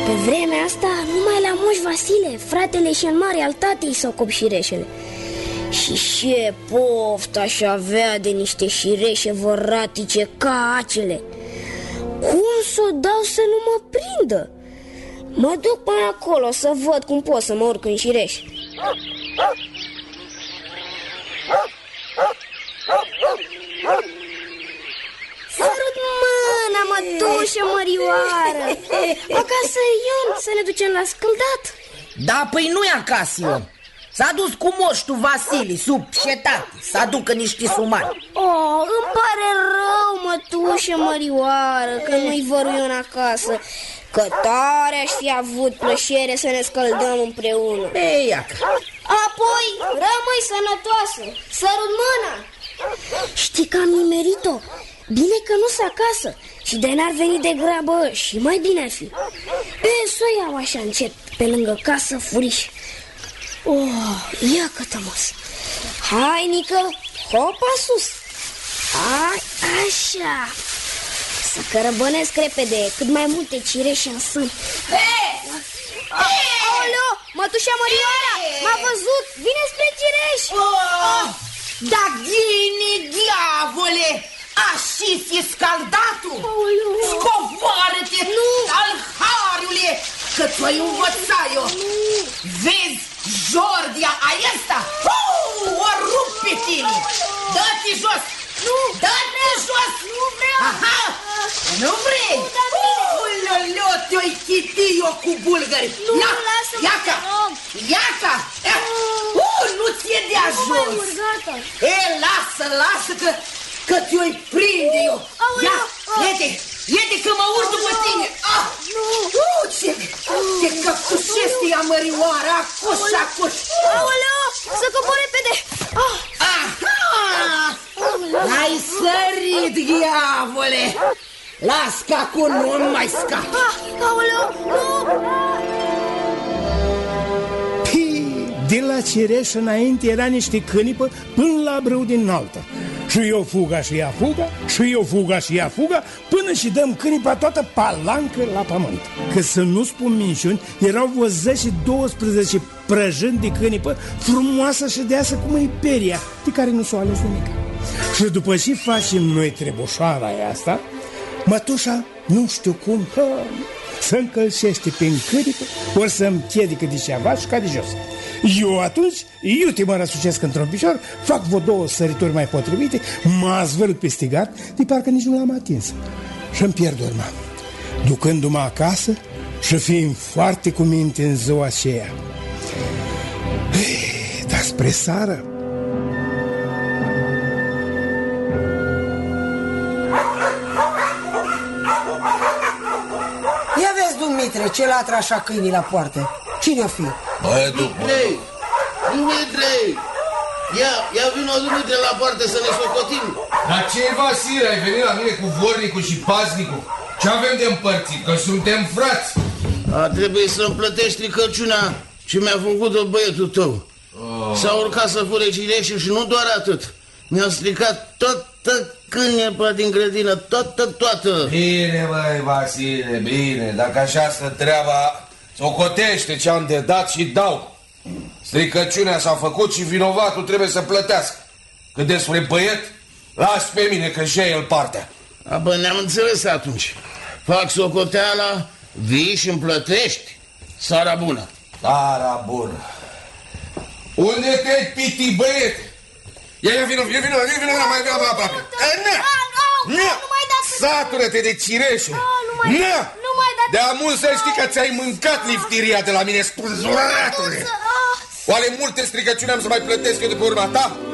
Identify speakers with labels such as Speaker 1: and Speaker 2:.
Speaker 1: Pe vremea asta, numai la Moș Vasile, fratele cel mare al tatei, s-au copt șireșele. Și ce poftă aș avea de niște șireșe voratice ca acele. Cum s-o dau să nu mă prindă? Mă duc până acolo să văd cum pot să mă urc în șireș. Sărut mâna, mătușă mărioară. Acasă Ion, să ne ducem la scăldat.
Speaker 2: Da, păi nu-i acasă Ion. S-a dus cu moștul Vasile, sub cetate, să aducă niște sumari.
Speaker 1: Oh, îmi pare rău, mătușă mărioară, că nu-i vărul Ion acasă. Că tare aș fi avut plăcere să ne scăldăm împreună.
Speaker 2: Ei, iacă.
Speaker 1: Apoi, rămâi sănătoasă. Sărut mâna. Știi că am nimerit-o. Bine că nu-s acasă. Și de n-ar veni de grabă și mai bine ar fi. Să o iau așa încet, pe lângă casă, furiș. Oh, ia cătămos. Hai, Nică, hopa sus. Hai, așa. Să cărăbănesc repede, cât mai multe cireșe în sân. Aoleo, mătușa Mărioara, m-a văzut, vine spre cireș.
Speaker 2: Da, ghine, diavole, așa fi scaldatul. Scoboară-te, alhariule, că ți-o învăța eu. Vezi, Jordia aesta, o rup pe tine. Dă-te jos. Dă-te jos.
Speaker 1: Nu vreau.
Speaker 2: Aha, nu vrei? Uloleo, te-o-i chiti eu cu bulgări.
Speaker 1: Nu, lasă-mă,
Speaker 2: iaca, iaca. Nu ți-e de ajuns. Lasă că te-o-i prinde eu. Ia, iete că mă urc după tine. Ce căptușește ea mărioara, acuș.
Speaker 1: Aoleo, să cobor repede.
Speaker 2: Ai sărit, diavole. Las că acum nu mai scap.
Speaker 1: Aoleo, nu.
Speaker 3: De la cireș înainte era niște cânipă până la brâu din altă. Și eu fuga și ea fuga, și eu fuga și ea fuga, până și dăm cânipa toată palancă la pământ. Că să nu spun minciuni, erau vreo 10-12 prăjâni de cânipă, frumoasă și deasă cum e peria, de care nu s-o ales nimic. Și după ce facem noi trebușoara aia asta, mătușa, nu știu cum, să încălcește pe câripă, ori să împiedică de ceva și ca de jos. Eu atunci, iute mă răsucesc într-un picior, fac vreo 2 sărituri mai potrivite, mă zvârl pe stigat, de parcă nici nu l-am atins. Și-mi pierd urma, ducându-mă acasă și fiind foarte cu minte în ziua aceea. Dar spre seară,
Speaker 4: ia vezi, Dumitre, ce latră așa câinii la poartă. Cine-o fi?
Speaker 5: Dumitre! Ia vino, Dumitre, la poartă să ne socotim.
Speaker 6: Dar ce-i, Vasile? Ai venit la mine cu vornicul și paznicul? Ce avem de împărțit? Că suntem frați.
Speaker 5: Trebuie să-mi plătești stricăciunea ce mi-a făcut-o băietul tău. S-a urcat să fure cireșul și nu doar atât. Mi-a stricat toată cânepa din grădină, toată.
Speaker 6: Bine, băi, Vasile, bine. Dacă așa stă treaba, socotește ce-am de dat și dau. Stricăciunea s-a făcut și vinovatul trebuie să plătească. Cât despre băiet, las pe mine că și el partea.
Speaker 5: Bă, ne-am înțeles atunci. Fac socoteala, vii și îmi plătești. Seara bună.
Speaker 6: Seara bună. Unde te-ai piti, băiete? Ia vino mai aproape. Satură-te de cireșe. De-a mult să știi că ți-ai mâncat liftiria de la mine, spânzuratule. Oare multe stricăciuni am să mai plătesc eu de pe urma ta?